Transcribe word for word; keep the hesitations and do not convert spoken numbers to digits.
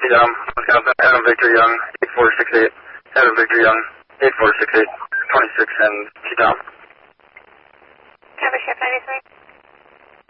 T-Dom, Wisconsin, Adam Victor Young, eight four six eight, Adam Victor Young, eight four six eight, twenty-six, and T-Dom. Cover ship ninety-three.